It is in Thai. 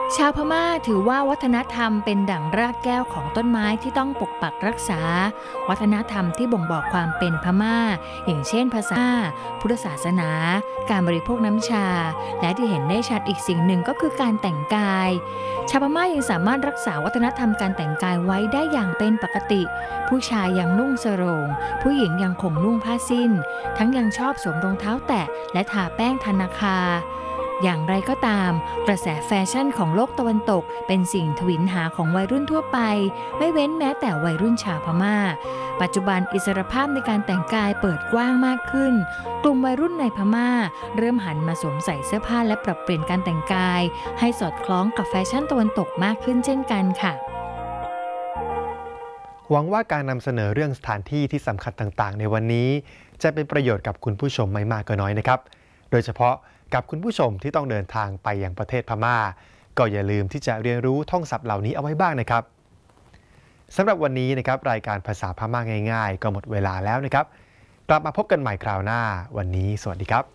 ชาวพม่าถือว่าวัฒนธรรมเป็นดั่งรากแก้วของต้นไม้ที่ต้องปกปักรักษาวัฒนธรรมที่บ่งบอกความเป็นพม่าอย่างเช่นภาษาพุทธศาสนาการบริโภคน้ำชาและที่เห็นได้ชัดอีกสิ่งหนึ่งก็คือการแต่งกายชาวพม่ายังสามารถรักษาวัฒนธรรมการแต่งกายไว้ได้อย่างเป็นปกติผู้ชายยังนุ่งสโรงผู้หญิงยังคงนุ่งผ้าสิ้นทั้งยังชอบสวมรองเท้าแตะและทาแป้งธนาคาอย่างไรก็ตามกระแสแฟชั่นของโลกตะวันตกเป็นสิ่งทวินหาของวัยรุ่นทั่วไปไม่เว้นแม้แต่วัยรุ่นชาวพม่าปัจจุบันอิสรภาพในการแต่งกายเปิดกว้างมากขึ้นกลุ่มวัยรุ่นในพม่าเริ่มหันมาสวมใส่เสื้อผ้าและปรับเปลี่ยนการแต่งกายให้สอดคล้องกับแฟชั่นตะวันตกมากขึ้นเช่นกันค่ะหวังว่าการนำเสนอเรื่องสถานที่ที่สำคัญต่างๆในวันนี้จะเป็นประโยชน์กับคุณผู้ชมไม่มากก็น้อยนะครับโดยเฉพาะกับคุณผู้ชมที่ต้องเดินทางไปยังประเทศพม่าก็อย่าลืมที่จะเรียนรู้ท่องศัพท์เหล่านี้เอาไว้บ้างนะครับสำหรับวันนี้นะครับรายการภาษาพม่าง่ายๆก็หมดเวลาแล้วนะครับกลับมาพบกันใหม่คราวหน้าวันนี้สวัสดีครับ